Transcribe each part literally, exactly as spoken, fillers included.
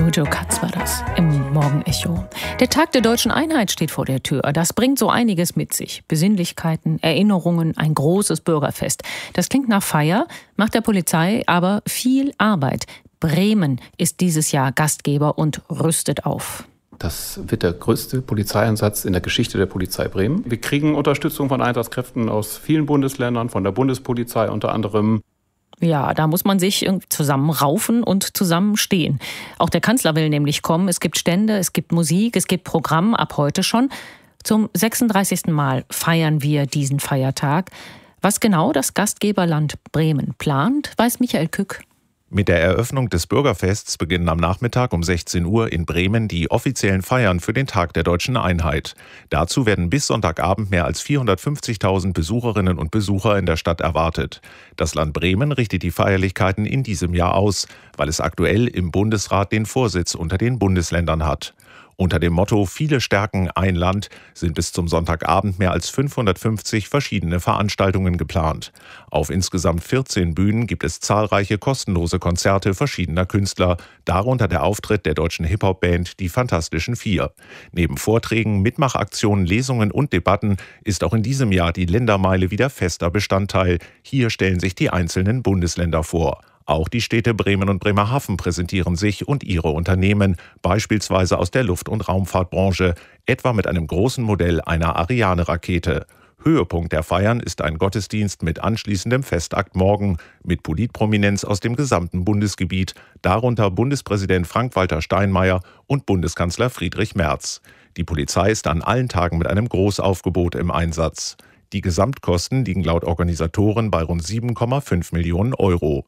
Jojo Katz war das im Morgenecho. Der Tag der deutschen Einheit steht vor der Tür. Das bringt so einiges mit sich. Besinnlichkeiten, Erinnerungen, ein großes Bürgerfest. Das klingt nach Feier, macht der Polizei aber viel Arbeit. Bremen ist dieses Jahr Gastgeber und rüstet auf. Das wird der größte Polizeieinsatz in der Geschichte der Polizei Bremen. Wir kriegen Unterstützung von Einsatzkräften aus vielen Bundesländern, von der Bundespolizei unter anderem. Ja, da muss man sich irgendwie zusammenraufen und zusammenstehen. Auch der Kanzler will nämlich kommen. Es gibt Stände, es gibt Musik, es gibt Programm, ab heute schon. Zum sechsunddreißigsten Mal feiern wir diesen Feiertag. Was genau das Gastgeberland Bremen plant, weiß Michael Kück. Mit der Eröffnung des Bürgerfests beginnen am Nachmittag um sechzehn Uhr in Bremen die offiziellen Feiern für den Tag der deutschen Einheit. Dazu werden bis Sonntagabend mehr als vierhundertfünfzigtausend Besucherinnen und Besucher in der Stadt erwartet. Das Land Bremen richtet die Feierlichkeiten in diesem Jahr aus, weil es aktuell im Bundesrat den Vorsitz unter den Bundesländern hat. Unter dem Motto »Viele stärken ein Land« sind bis zum Sonntagabend mehr als fünfhundertfünfzig verschiedene Veranstaltungen geplant. Auf insgesamt vierzehn Bühnen gibt es zahlreiche kostenlose Konzerte verschiedener Künstler, darunter der Auftritt der deutschen Hip-Hop-Band Die Fantastischen Vier. Neben Vorträgen, Mitmachaktionen, Lesungen und Debatten ist auch in diesem Jahr die Ländermeile wieder fester Bestandteil. Hier stellen sich die einzelnen Bundesländer vor. Auch die Städte Bremen und Bremerhaven präsentieren sich und ihre Unternehmen, beispielsweise aus der Luft- und Raumfahrtbranche, etwa mit einem großen Modell einer Ariane-Rakete. Höhepunkt der Feiern ist ein Gottesdienst mit anschließendem Festakt morgen, mit Politprominenz aus dem gesamten Bundesgebiet, darunter Bundespräsident Frank-Walter Steinmeier und Bundeskanzler Friedrich Merz. Die Polizei ist an allen Tagen mit einem Großaufgebot im Einsatz. Die Gesamtkosten liegen laut Organisatoren bei rund sieben Komma fünf Millionen Euro.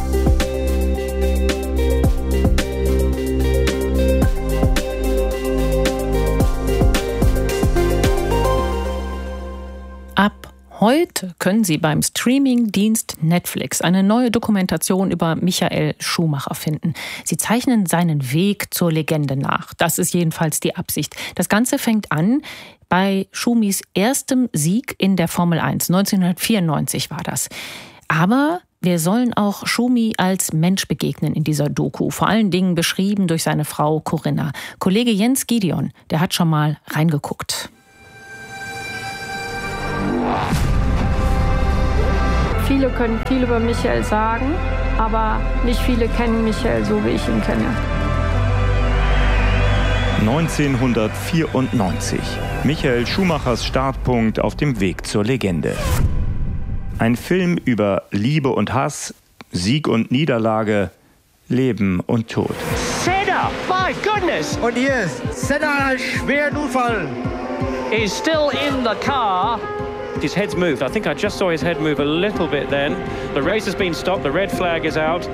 Ab heute können Sie beim Streaming-Dienst Netflix eine neue Dokumentation über Michael Schumacher finden. Sie zeichnen seinen Weg zur Legende nach. Das ist jedenfalls die Absicht. Das Ganze fängt an bei Schumis erstem Sieg in der Formel eins. neunzehnhundertvierundneunzig war das. Aber wir sollen auch Schumi als Mensch begegnen in dieser Doku. Vor allen Dingen beschrieben durch seine Frau Corinna. Kollege Jens Gideon, der hat schon mal reingeguckt. Viele können viel über Michael sagen, aber nicht viele kennen Michael so, wie ich ihn kenne. neunzehnhundertvierundneunzig. Michael Schumachers Startpunkt auf dem Weg zur Legende. Ein Film über Liebe und Hass, Sieg und Niederlage, Leben und Tod. Senna, my goodness! Und hier ist Senna einen schweren Unfall. He's still in the car. His head's moved. I think I just saw his head move a little bit then. The race has been stopped. The red flag is out.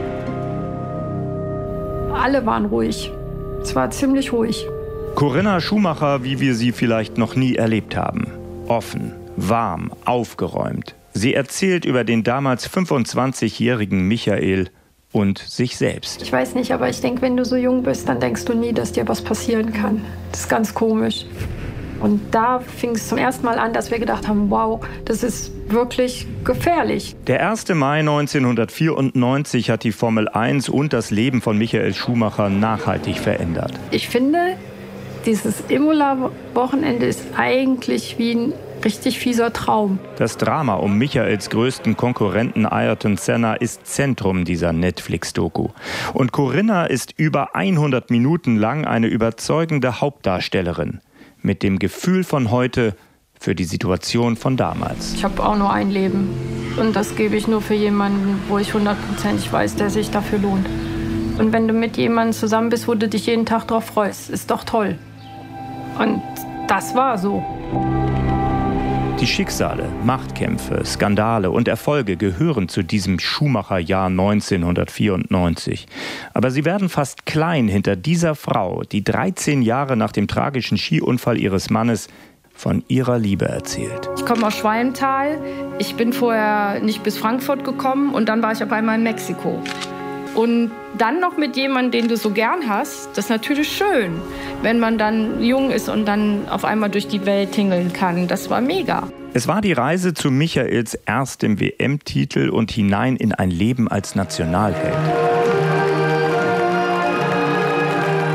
Alle waren ruhig. Es war ziemlich ruhig. Corinna Schumacher, wie wir sie vielleicht noch nie erlebt haben. Offen, warm, aufgeräumt. Sie erzählt über den damals fünfundzwanzigjährigen Michael und sich selbst. Ich weiß nicht, aber ich denke, wenn du so jung bist, dann denkst du nie, dass dir was passieren kann. Das ist ganz komisch. Und da fing es zum ersten Mal an, dass wir gedacht haben, wow, das ist wirklich gefährlich. Der erste Mai neunzehnhundertvierundneunzig hat die Formel eins und das Leben von Michael Schumacher nachhaltig verändert. Ich finde, dieses Imola-Wochenende ist eigentlich wie ein richtig fieser Traum. Das Drama um Michaels größten Konkurrenten Ayrton Senna ist Zentrum dieser Netflix-Doku. Und Corinna ist über hundert Minuten lang eine überzeugende Hauptdarstellerin. Mit dem Gefühl von heute für die Situation von damals. Ich habe auch nur ein Leben. Und das gebe ich nur für jemanden, wo ich hundertprozentig weiß, der sich dafür lohnt. Und wenn du mit jemandem zusammen bist, wo du dich jeden Tag drauf freust, ist doch toll. Und das war so. Die Schicksale, Machtkämpfe, Skandale und Erfolge gehören zu diesem Schumacher-Jahr neunzehnhundertvierundneunzig. Aber sie werden fast klein hinter dieser Frau, die dreizehn Jahre nach dem tragischen Skiunfall ihres Mannes von ihrer Liebe erzählt. Ich komme aus Schwalmtal. Ich bin vorher nicht bis Frankfurt gekommen und dann war ich auf einmal in Mexiko. Und dann noch mit jemandem, den du so gern hast, das ist natürlich schön, wenn man dann jung ist und dann auf einmal durch die Welt tingeln kann. Das war mega. Es war die Reise zu Michaels erstem W M-Titel und hinein in ein Leben als Nationalheld.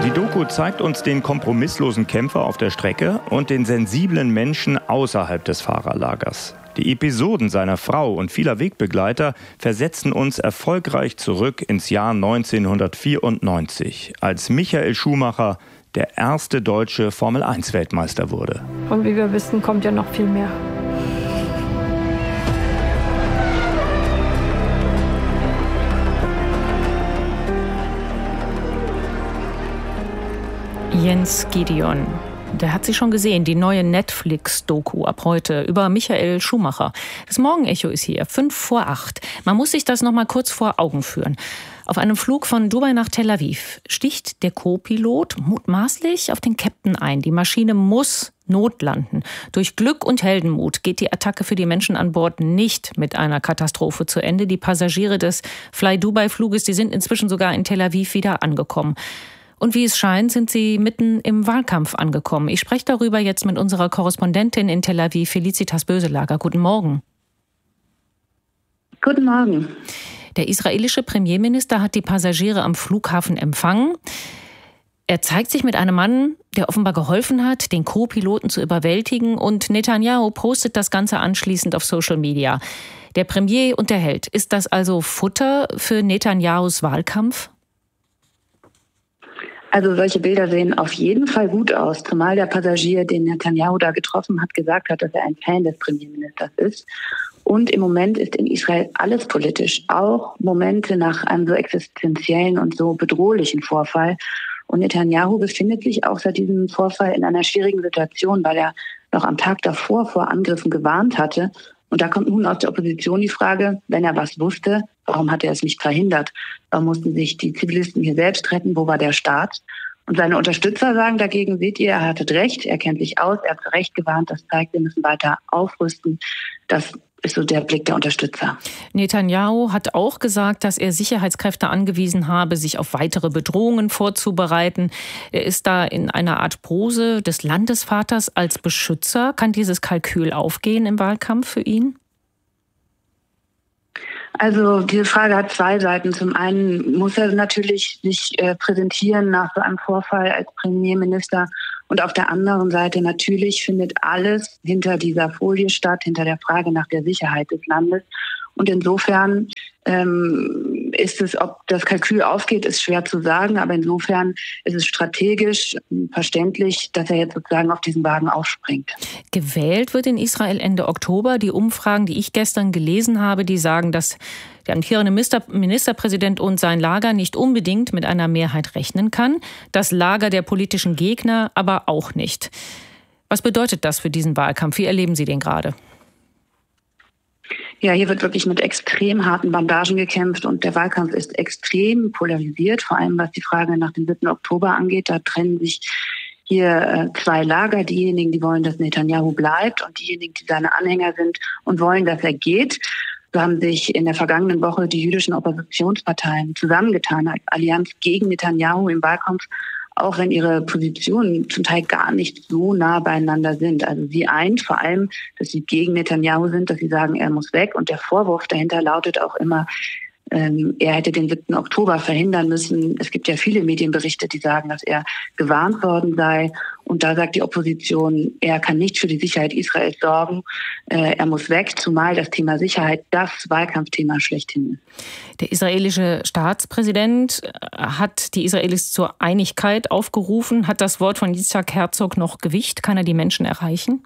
Die Doku zeigt uns den kompromisslosen Kämpfer auf der Strecke und den sensiblen Menschen außerhalb des Fahrerlagers. Die Episoden seiner Frau und vieler Wegbegleiter versetzen uns erfolgreich zurück ins Jahr neunzehnhundertvierundneunzig, als Michael Schumacher der erste deutsche Formel eins Weltmeister wurde. Und wie wir wissen, kommt ja noch viel mehr. Jens Gideon. Der hat sie schon gesehen, die neue Netflix-Doku ab heute über Michael Schumacher. Das Morgenecho ist hier, fünf vor acht. Man muss sich das noch mal kurz vor Augen führen. Auf einem Flug von Dubai nach Tel Aviv sticht der Co-Pilot mutmaßlich auf den Captain ein. Die Maschine muss notlanden. Durch Glück und Heldenmut geht die Attacke für die Menschen an Bord nicht mit einer Katastrophe zu Ende. Die Passagiere des Fly-Dubai-Fluges, die sind inzwischen sogar in Tel Aviv wieder angekommen. Und wie es scheint, sind sie mitten im Wahlkampf angekommen. Ich spreche darüber jetzt mit unserer Korrespondentin in Tel Aviv, Felicitas Böselager. Guten Morgen. Guten Morgen. Der israelische Premierminister hat die Passagiere am Flughafen empfangen. Er zeigt sich mit einem Mann, der offenbar geholfen hat, den Co-Piloten zu überwältigen. Und Netanyahu postet das Ganze anschließend auf Social Media. Der Premier und der Held. Ist das also Futter für Netanyahus Wahlkampf? Also solche Bilder sehen auf jeden Fall gut aus, zumal der Passagier, den Netanyahu da getroffen hat, gesagt hat, dass er ein Fan des Premierministers ist. Und im Moment ist in Israel alles politisch, auch Momente nach einem so existenziellen und so bedrohlichen Vorfall. Und Netanyahu befindet sich auch seit diesem Vorfall in einer schwierigen Situation, weil er noch am Tag davor vor Angriffen gewarnt hatte. Und da kommt nun aus der Opposition die Frage, wenn er was wusste, warum hat er es nicht verhindert? Warum mussten sich die Zivilisten hier selbst retten? Wo war der Staat? Und seine Unterstützer sagen dagegen, seht ihr, er hatte recht, er kennt sich aus, er hat zu Recht gewarnt, das zeigt, wir müssen weiter aufrüsten. Das ist so der Blick der Unterstützer. Netanyahu hat auch gesagt, dass er Sicherheitskräfte angewiesen habe, sich auf weitere Bedrohungen vorzubereiten. Er ist da in einer Art Pose des Landesvaters als Beschützer. Kann dieses Kalkül aufgehen im Wahlkampf für ihn? Also diese Frage hat zwei Seiten. Zum einen muss er natürlich sich äh, präsentieren nach so einem Vorfall als Premierminister. Und auf der anderen Seite natürlich findet alles hinter dieser Folie statt, hinter der Frage nach der Sicherheit des Landes. Und insofern ähm, ist es, ob das Kalkül aufgeht, ist schwer zu sagen. Aber insofern ist es strategisch verständlich, dass er jetzt sozusagen auf diesen Wagen aufspringt. Gewählt wird in Israel Ende Oktober. Die Umfragen, die ich gestern gelesen habe, die sagen, dass der amtierende Ministerpräsident und sein Lager nicht unbedingt mit einer Mehrheit rechnen kann. Das Lager der politischen Gegner aber auch nicht. Was bedeutet das für diesen Wahlkampf? Wie erleben Sie den gerade? Ja, hier wird wirklich mit extrem harten Bandagen gekämpft und der Wahlkampf ist extrem polarisiert, vor allem was die Frage nach dem siebten Oktober angeht. Da trennen sich hier äh, zwei Lager, diejenigen, die wollen, dass Netanyahu bleibt und diejenigen, die seine Anhänger sind und wollen, dass er geht. So haben sich in der vergangenen Woche die jüdischen Oppositionsparteien zusammengetan als Allianz gegen Netanyahu im Wahlkampf, auch wenn ihre Positionen zum Teil gar nicht so nah beieinander sind. Also sie eint vor allem, dass sie gegen Netanyahu sind, dass sie sagen, er muss weg. Und der Vorwurf dahinter lautet auch immer, ähm, er hätte den siebten Oktober verhindern müssen. Es gibt ja viele Medienberichte, die sagen, dass er gewarnt worden sei. Und da sagt die Opposition, er kann nicht für die Sicherheit Israels sorgen. Äh, er muss weg, zumal das Thema Sicherheit das Wahlkampfthema schlechthin ist. Der israelische Staatspräsident hat die Israelis zur Einigkeit aufgerufen. Hat das Wort von Yitzhak Herzog noch Gewicht? Kann er die Menschen erreichen?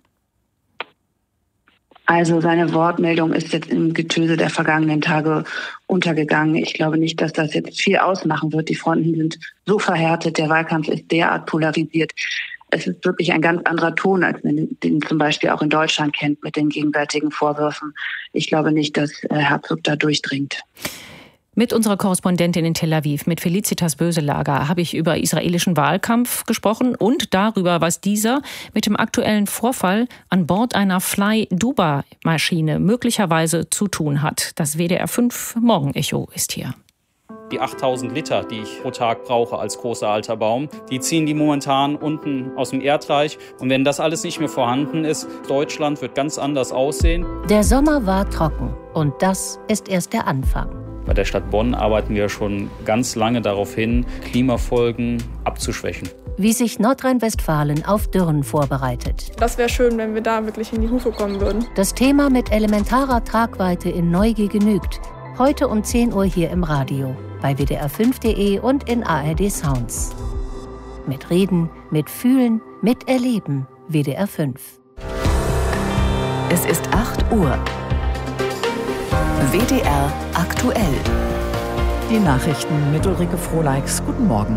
Also seine Wortmeldung ist jetzt im Getöse der vergangenen Tage untergegangen. Ich glaube nicht, dass das jetzt viel ausmachen wird. Die Fronten sind so verhärtet, der Wahlkampf ist derart polarisiert. Es ist wirklich ein ganz anderer Ton, als man den zum Beispiel auch in Deutschland kennt mit den gegenseitigen Vorwürfen. Ich glaube nicht, dass Herzog da durchdringt. Mit unserer Korrespondentin in Tel Aviv, mit Felicitas Böselager, habe ich über israelischen Wahlkampf gesprochen und darüber, was dieser mit dem aktuellen Vorfall an Bord einer Fly-Dubai-Maschine möglicherweise zu tun hat. Das W D R fünf Morgenecho ist hier. Die achttausend Liter, die ich pro Tag brauche als großer alter Baum, die ziehen die momentan unten aus dem Erdreich. Und wenn das alles nicht mehr vorhanden ist, Deutschland wird ganz anders aussehen. Der Sommer war trocken und das ist erst der Anfang. Bei der Stadt Bonn arbeiten wir schon ganz lange darauf hin, Klimafolgen abzuschwächen. Wie sich Nordrhein-Westfalen auf Dürren vorbereitet. Das wäre schön, wenn wir da wirklich in die Hufe kommen würden. Das Thema mit elementarer Tragweite in Neugier genügt. Heute um zehn Uhr hier im Radio, bei w d r fünf punkt d e und in A R D Sounds. Mit Reden, mit Fühlen, mit Erleben. W D R fünf. Es ist acht Uhr. W D R aktuell. Die Nachrichten mit Ulrike Frohleix. Guten Morgen.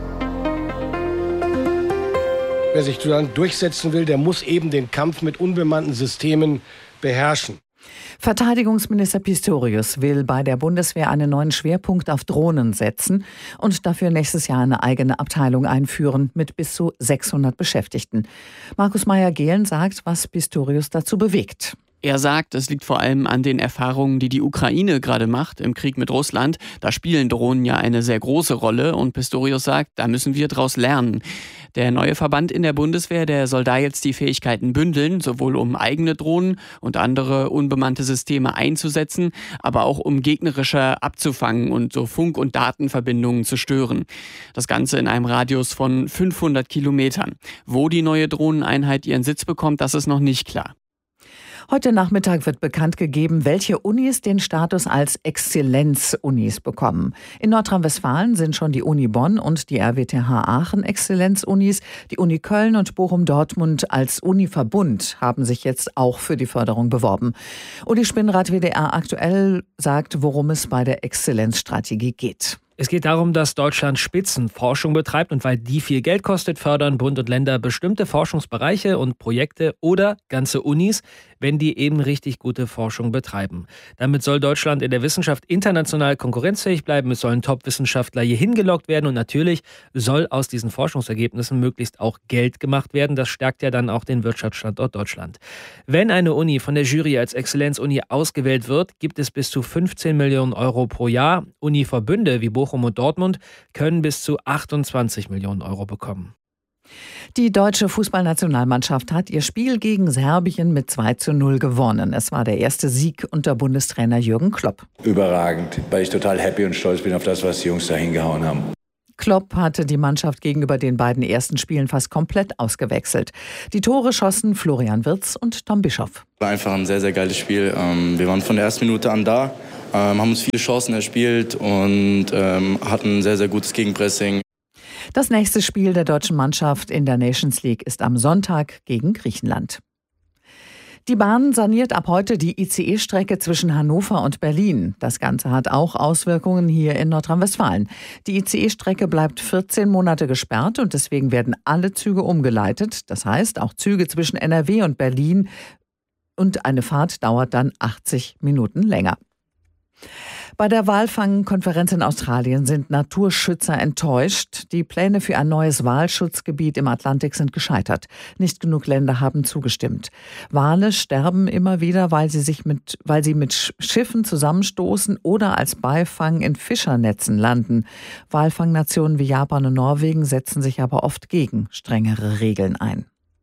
Wer sich dann durchsetzen will, der muss eben den Kampf mit unbemannten Systemen beherrschen. Verteidigungsminister Pistorius will bei der Bundeswehr einen neuen Schwerpunkt auf Drohnen setzen und dafür nächstes Jahr eine eigene Abteilung einführen mit bis zu sechshundert Beschäftigten. Markus Meyer-Gehlen sagt, was Pistorius dazu bewegt. Er sagt, es liegt vor allem an den Erfahrungen, die die Ukraine gerade macht im Krieg mit Russland. Da spielen Drohnen ja eine sehr große Rolle und Pistorius sagt, da müssen wir draus lernen. Der neue Verband in der Bundeswehr, der soll da jetzt die Fähigkeiten bündeln, sowohl um eigene Drohnen und andere unbemannte Systeme einzusetzen, aber auch um gegnerische abzufangen und so Funk- und Datenverbindungen zu stören. Das Ganze in einem Radius von fünfhundert Kilometern. Wo die neue Drohneneinheit ihren Sitz bekommt, das ist noch nicht klar. Heute Nachmittag wird bekannt gegeben, welche Unis den Status als Exzellenz-Unis bekommen. In Nordrhein-Westfalen sind schon die Uni Bonn und die R W T H Aachen Exzellenz-Unis. Die Uni Köln und Bochum-Dortmund als Uni-Verbund haben sich jetzt auch für die Förderung beworben. Uli Spinnrad, W D R aktuell, sagt, worum es bei der Exzellenzstrategie geht. Es geht darum, dass Deutschland Spitzenforschung betreibt und weil die viel Geld kostet, fördern Bund und Länder bestimmte Forschungsbereiche und Projekte oder ganze Unis, wenn die eben richtig gute Forschung betreiben. Damit soll Deutschland in der Wissenschaft international konkurrenzfähig bleiben, es sollen Top-Wissenschaftler hier hingelockt werden und natürlich soll aus diesen Forschungsergebnissen möglichst auch Geld gemacht werden. Das stärkt ja dann auch den Wirtschaftsstandort Deutschland. Wenn eine Uni von der Jury als Exzellenzuni ausgewählt wird, gibt es bis zu fünfzehn Millionen Euro pro Jahr. Univerbünde wie Bochum und Dortmund können bis zu achtundzwanzig Millionen Euro bekommen. Die deutsche Fußballnationalmannschaft hat ihr Spiel gegen Serbien mit zwei zu null gewonnen. Es war der erste Sieg unter Bundestrainer Jürgen Klopp. Überragend, weil ich total happy und stolz bin auf das, was die Jungs da hingehauen haben. Klopp hatte die Mannschaft gegenüber den beiden ersten Spielen fast komplett ausgewechselt. Die Tore schossen Florian Wirtz und Tom Bischoff. War einfach ein sehr, sehr geiles Spiel. Wir waren von der ersten Minute an da, haben uns viele Chancen erspielt und hatten ein sehr, sehr gutes Gegenpressing. Das nächste Spiel der deutschen Mannschaft in der Nations League ist am Sonntag gegen Griechenland. Die Bahn saniert ab heute die I C E-Strecke zwischen Hannover und Berlin. Das Ganze hat auch Auswirkungen hier in Nordrhein-Westfalen. Die I C E-Strecke bleibt vierzehn Monate gesperrt und deswegen werden alle Züge umgeleitet. Das heißt, auch Züge zwischen N R W und Berlin, und eine Fahrt dauert dann achtzig Minuten länger. Bei der Walfangkonferenz in Australien sind Naturschützer enttäuscht. Die Pläne für ein neues Walschutzgebiet im Atlantik sind gescheitert. Nicht genug Länder haben zugestimmt. Wale sterben immer wieder, weil sie sich mit, weil sie mit Schiffen zusammenstoßen oder als Beifang in Fischernetzen landen. Walfangnationen wie Japan und Norwegen setzen sich aber oft gegen strengere Regeln ein.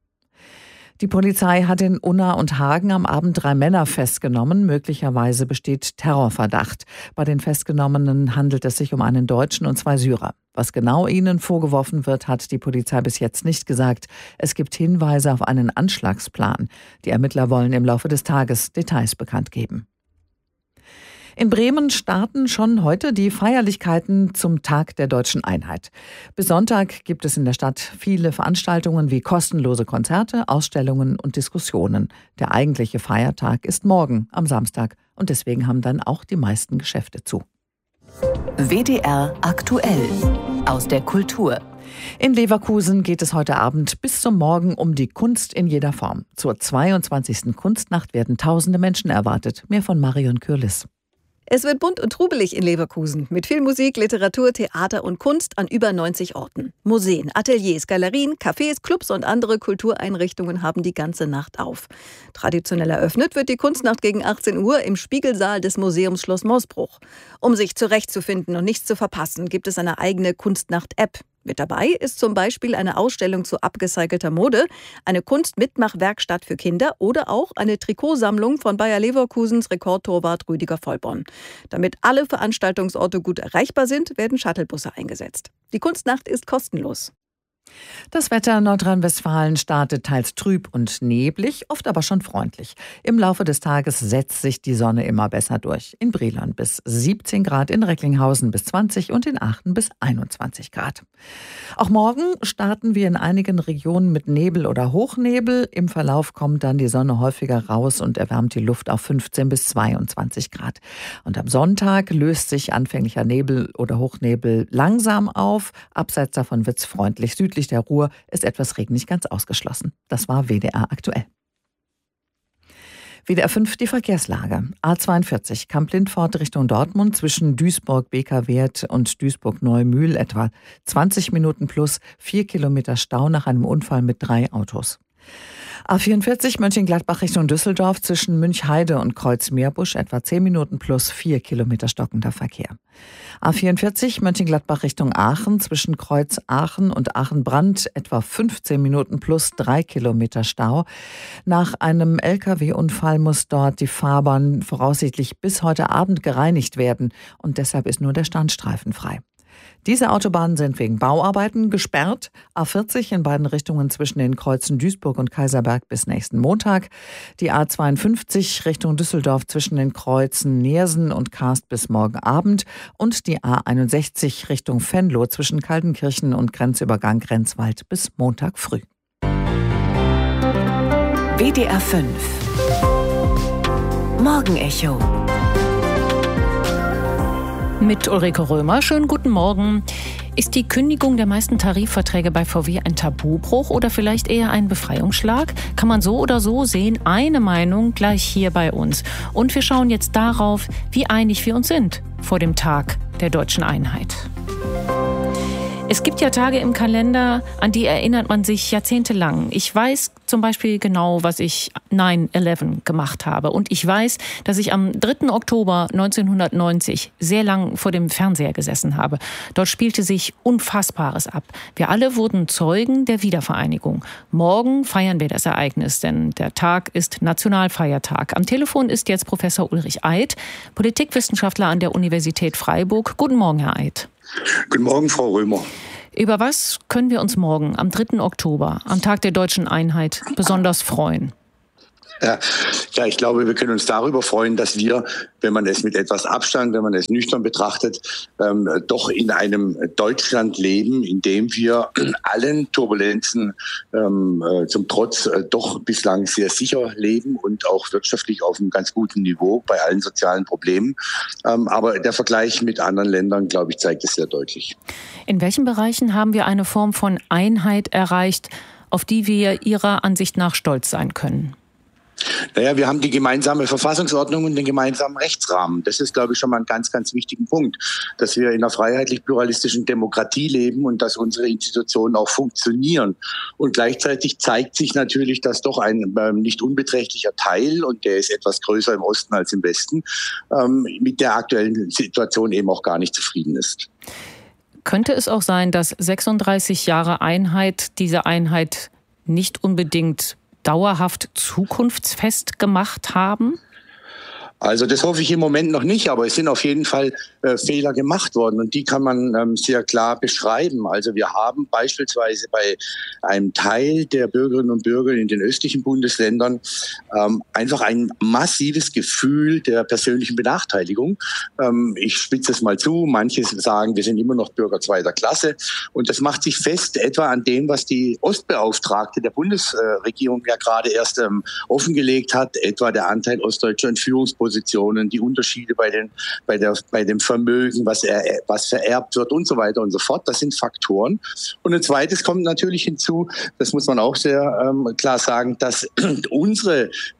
Die Polizei hat in Unna und Hagen am Abend drei Männer festgenommen. Möglicherweise besteht Terrorverdacht. Bei den Festgenommenen handelt es sich um einen Deutschen und zwei Syrer. Was genau ihnen vorgeworfen wird, hat die Polizei bis jetzt nicht gesagt. Es gibt Hinweise auf einen Anschlagsplan. Die Ermittler wollen im Laufe des Tages Details bekannt geben. In Bremen starten schon heute die Feierlichkeiten zum Tag der Deutschen Einheit. Bis Sonntag gibt es in der Stadt viele Veranstaltungen wie kostenlose Konzerte, Ausstellungen und Diskussionen. Der eigentliche Feiertag ist morgen am Samstag und deswegen haben dann auch die meisten Geschäfte zu. W D R aktuell aus der Kultur. In Leverkusen geht es heute Abend bis zum Morgen um die Kunst in jeder Form. Zur zweiundzwanzigsten Kunstnacht werden tausende Menschen erwartet. Mehr von Marion Kürlis. Es wird bunt und trubelig in Leverkusen mit viel Musik, Literatur, Theater und Kunst an über neunzig Orten. Museen, Ateliers, Galerien, Cafés, Clubs und andere Kultureinrichtungen haben die ganze Nacht auf. Traditionell eröffnet wird die Kunstnacht gegen achtzehn Uhr im Spiegelsaal des Museums Schloss Moosbruch. Um sich zurechtzufinden und nichts zu verpassen, gibt es eine eigene Kunstnacht-App. Mit dabei ist zum Beispiel eine Ausstellung zu abgecycelter Mode, eine Kunstmitmachwerkstatt für Kinder oder auch eine Trikotsammlung von Bayer Leverkusens Rekordtorwart Rüdiger Vollborn. Damit alle Veranstaltungsorte gut erreichbar sind, werden Shuttlebusse eingesetzt. Die Kunstnacht ist kostenlos. Das Wetter in Nordrhein-Westfalen startet teils trüb und neblig, oft aber schon freundlich. Im Laufe des Tages setzt sich die Sonne immer besser durch. In Brilon bis siebzehn Grad, in Recklinghausen bis zwanzig und in Aachen bis einundzwanzig Grad. Auch morgen starten wir in einigen Regionen mit Nebel oder Hochnebel. Im Verlauf kommt dann die Sonne häufiger raus und erwärmt die Luft auf fünfzehn bis zweiundzwanzig Grad. Und am Sonntag löst sich anfänglicher Nebel oder Hochnebel langsam auf. Abseits davon wird es freundlich. Südlich der Ruhr ist etwas Regen nicht ganz ausgeschlossen. Das war W D R aktuell. W D R fünf die Verkehrslage. A zweiundvierzig Kamp-Lindfort Richtung Dortmund zwischen Duisburg-Bekerwerth und Duisburg-Neumühl etwa zwanzig Minuten plus vier Kilometer Stau nach einem Unfall mit drei Autos. A vierundvierzig Mönchengladbach Richtung Düsseldorf zwischen Münchheide und Kreuzmeerbusch etwa zehn Minuten plus vier Kilometer stockender Verkehr. A vierundvierzig Mönchengladbach Richtung Aachen zwischen Kreuz Aachen und Aachen-Brand etwa fünfzehn Minuten plus drei Kilometer Stau. Nach einem L K W-Unfall muss dort die Fahrbahn voraussichtlich bis heute Abend gereinigt werden und deshalb ist nur der Standstreifen frei. Diese Autobahnen sind wegen Bauarbeiten gesperrt. A vierzig in beiden Richtungen zwischen den Kreuzen Duisburg und Kaiserberg bis nächsten Montag. Die A zweiundfünfzig Richtung Düsseldorf zwischen den Kreuzen Neersen und Karst bis morgen Abend. Und die A einundsechzig Richtung Venlo zwischen Kaltenkirchen und Grenzübergang Grenzwald bis Montag früh. W D R fünf Morgenecho mit Ulrike Römer. Schönen guten Morgen. Ist die Kündigung der meisten Tarifverträge bei V W ein Tabubruch oder vielleicht eher ein Befreiungsschlag? Kann man so oder so sehen. Eine Meinung gleich hier bei uns. Und wir schauen jetzt darauf, wie einig wir uns sind vor dem Tag der deutschen Einheit. Es gibt ja Tage im Kalender, an die erinnert man sich jahrzehntelang. Ich weiß zum Beispiel genau, was ich neun elf gemacht habe. Und ich weiß, dass ich am dritten Oktober neunzehnhundertneunzig sehr lang vor dem Fernseher gesessen habe. Dort spielte sich Unfassbares ab. Wir alle wurden Zeugen der Wiedervereinigung. Morgen feiern wir das Ereignis, denn der Tag ist Nationalfeiertag. Am Telefon ist jetzt Professor Ulrich Eid, Politikwissenschaftler an der Universität Freiburg. Guten Morgen, Herr Eid. Guten Morgen, Frau Römer. Über was können wir uns morgen, am dritten Oktober, am Tag der deutschen Einheit, besonders freuen? Ja, ja, ich glaube, wir können uns darüber freuen, dass wir, wenn man es mit etwas Abstand, wenn man es nüchtern betrachtet, ähm, doch in einem Deutschland leben, in dem wir allen Turbulenzen ähm, äh, zum Trotz äh, doch bislang sehr sicher leben und auch wirtschaftlich auf einem ganz guten Niveau bei allen sozialen Problemen. Ähm, aber der Vergleich mit anderen Ländern, glaube ich, zeigt es sehr deutlich. In welchen Bereichen haben wir eine Form von Einheit erreicht, auf die wir Ihrer Ansicht nach stolz sein können? Naja, wir haben die gemeinsame Verfassungsordnung und den gemeinsamen Rechtsrahmen. Das ist, glaube ich, schon mal ein ganz, ganz wichtiger Punkt, dass wir in einer freiheitlich-pluralistischen Demokratie leben und dass unsere Institutionen auch funktionieren. Und gleichzeitig zeigt sich natürlich, dass doch ein äh, nicht unbeträchtlicher Teil, und der ist etwas größer im Osten als im Westen, ähm, mit der aktuellen Situation eben auch gar nicht zufrieden ist. Könnte es auch sein, dass sechsunddreißig Jahre Einheit diese Einheit nicht unbedingt dauerhaft zukunftsfest gemacht haben? Also das hoffe ich im Moment noch nicht, aber es sind auf jeden Fall äh, Fehler gemacht worden und die kann man ähm, sehr klar beschreiben. Also wir haben beispielsweise bei einem Teil der Bürgerinnen und Bürger in den östlichen Bundesländern ähm, einfach ein massives Gefühl der persönlichen Benachteiligung. Ähm, ich spitze es mal zu, manche sagen, wir sind immer noch Bürger zweiter Klasse und das macht sich fest etwa an dem, was die Ostbeauftragte der Bundesregierung ja gerade erst ähm, offengelegt hat, etwa der Anteil ostdeutscher Entführungspositionen, die Unterschiede bei, den, bei, der, bei dem Vermögen, was, er, was vererbt wird und so weiter und so fort. Das sind Faktoren. Und ein zweites kommt natürlich hinzu, das muss man auch sehr ähm, klar sagen, dass unsere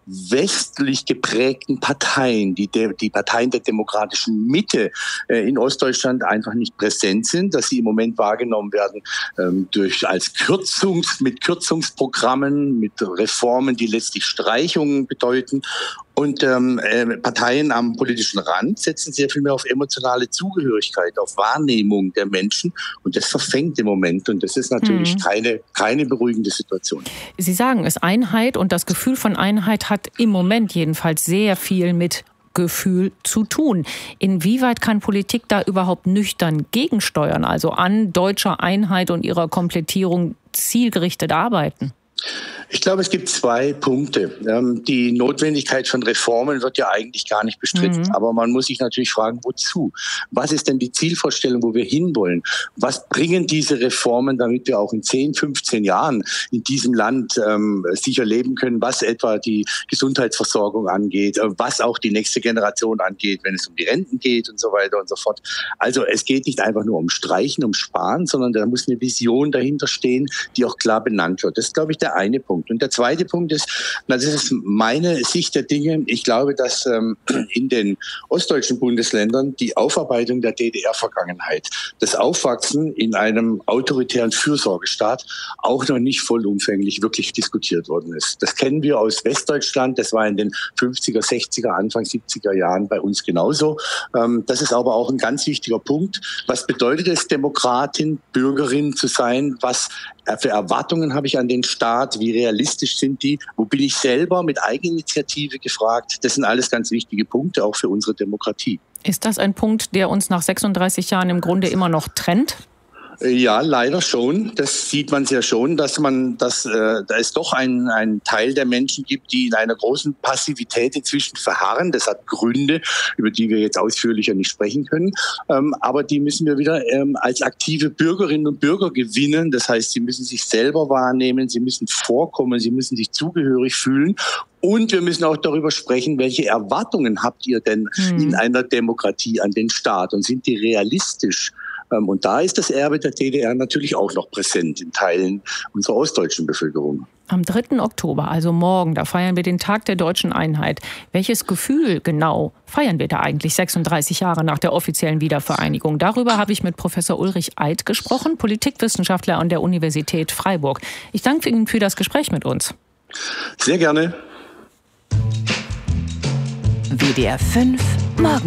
westlich geprägten Parteien, die, de, die Parteien der demokratischen Mitte äh, in Ostdeutschland einfach nicht präsent sind, dass sie im Moment wahrgenommen werden ähm, durch als Kürzungs, mit Kürzungsprogrammen, mit Reformen, die letztlich Streichungen bedeuten. Und ähm, äh, Parteien am politischen Rand setzen sehr viel mehr auf emotionale Zugehörigkeit, auf Wahrnehmung der Menschen. Und das verfängt im Moment. Und das ist natürlich mhm. keine, keine beruhigende Situation. Sie sagen es, Einheit und das Gefühl von Einheit hat im Moment jedenfalls sehr viel mit Gefühl zu tun. Inwieweit kann Politik da überhaupt nüchtern gegensteuern, also an deutscher Einheit und ihrer Komplettierung zielgerichtet arbeiten? Ich glaube, es gibt zwei Punkte. Die Notwendigkeit von Reformen wird ja eigentlich gar nicht bestritten. Mhm. Aber man muss sich natürlich fragen, wozu? Was ist denn die Zielvorstellung, wo wir hinwollen? Was bringen diese Reformen, damit wir auch in zehn, fünfzehn Jahren in diesem Land ähm, sicher leben können, was etwa die Gesundheitsversorgung angeht, was auch die nächste Generation angeht, wenn es um die Renten geht und so weiter und so fort. Also es geht nicht einfach nur um Streichen, um Sparen, sondern da muss eine Vision dahinter stehen, die auch klar benannt wird. Das ist, glaube ich, der eine Punkt. Und der zweite Punkt ist, das ist meine Sicht der Dinge. Ich glaube, dass ähm, in den ostdeutschen Bundesländern die Aufarbeitung der D D R-Vergangenheit, das Aufwachsen in einem autoritären Fürsorgestaat auch noch nicht vollumfänglich wirklich diskutiert worden ist. Das kennen wir aus Westdeutschland. Das war in den fünfziger, sechziger, Anfang siebziger Jahren bei uns genauso. Ähm, das ist aber auch ein ganz wichtiger Punkt. Was bedeutet es, Demokratin, Bürgerin zu sein? Was für Erwartungen habe ich an den Staat? Wie realistisch sind die? Wo bin ich selber mit Eigeninitiative gefragt? Das sind alles ganz wichtige Punkte, auch für unsere Demokratie. Ist das ein Punkt, der uns nach sechsunddreißig Jahren im Grunde immer noch trennt? Ja, leider schon. Das sieht man sehr schon, dass man, dass äh, da es doch einen, einen Teil der Menschen gibt, die in einer großen Passivität inzwischen verharren. Das hat Gründe, über die wir jetzt ausführlicher nicht sprechen können. Ähm, aber die müssen wir wieder ähm, als aktive Bürgerinnen und Bürger gewinnen. Das heißt, sie müssen sich selber wahrnehmen, sie müssen vorkommen, sie müssen sich zugehörig fühlen. Und wir müssen auch darüber sprechen, welche Erwartungen habt ihr denn hm. in einer Demokratie an den Staat? Und sind die realistisch? Und da ist das Erbe der D D R natürlich auch noch präsent in Teilen unserer ostdeutschen Bevölkerung. Am dritten Oktober, also morgen, da feiern wir den Tag der deutschen Einheit. Welches Gefühl genau feiern wir da eigentlich sechsunddreißig Jahre nach der offiziellen Wiedervereinigung? Darüber habe ich mit Professor Ulrich Eid gesprochen, Politikwissenschaftler an der Universität Freiburg. Ich danke Ihnen für das Gespräch mit uns. Sehr gerne. W D R fünf Morgen.